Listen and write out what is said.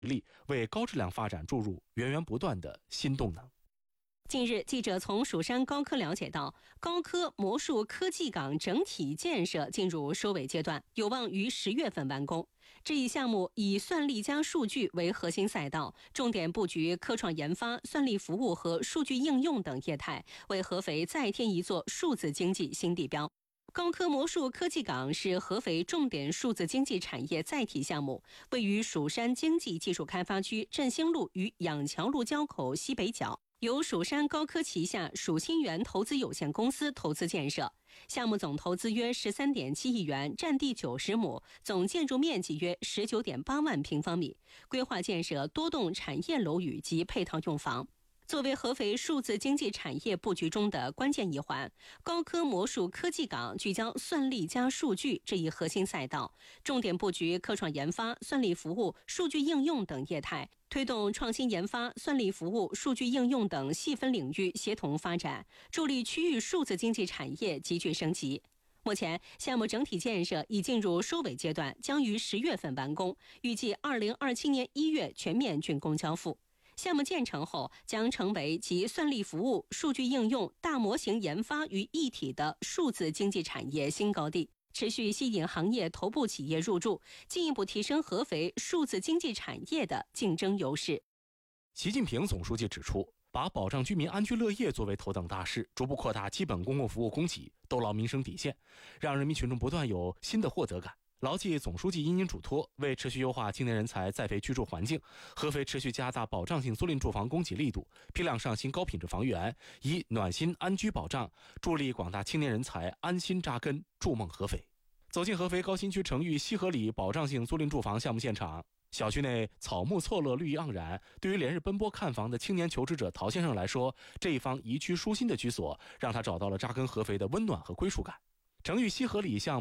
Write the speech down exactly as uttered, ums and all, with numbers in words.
力，为高质量发展注入源源不断的新动能。 近日，记者从蜀山高科了解到，高科魔术科技港整体建设进入收尾阶段，有望于十月份完工。这一项目以算力加数据为核心赛道，重点布局科创研发、算力服务和数据应用等业态，为合肥再添一座数字经济新地标。高科魔术科技港是合肥重点数字经济产业载体项目，位于蜀山经济技术开发区振兴路与养桥路交口西北角，由蜀山高科旗下蜀新源投资有限公司投资建设。项目总投资约 十三点七亿元，占地九十亩，总建筑面积约 十九点八万平方米，规划建设多栋产业楼宇及配套用房。作为合肥数字经济产业布局中的关键一环，高科魔术科技港聚焦算力加数据这一核心赛道，重点布局科创研发、算力服务、数据应用等业态，推动创新研发、算力服务、数据应用等细分领域协同发展，助力区域数字经济产业急剧升级。目前，项目整体建设已进入收尾阶段，将于十月份完工，预计二零二七年一月全面竣工交付。项目建成后，将成为集算力服务、数据应用、大模型研发于一体的数字经济产业新高地，持续吸引行业头部企业入驻，进一步提升合肥数字经济产业的竞争优势。 习近平总书记指出，把保障居民安居乐业作为头等大事，逐步扩大基本公共服务供给，兜牢民生底线，让人民群众不断有新的获得感。牢记总书记因您嘱托，为持续优化青年人才在肥居住环境，合肥持续加大保障性租赁住房供给力度，批量上新高品质房源，以暖心安居保障助力广大青年人才安心扎根筑梦合肥。走进合肥高新区成域西河里保障性租赁住房项目现场，小区内草木错落，绿意盎然。对于连日奔波看房的青年求职者陶先生来说，这一方宜居舒心的居所让他找到了扎根合肥的温暖和归属感。成域西河里项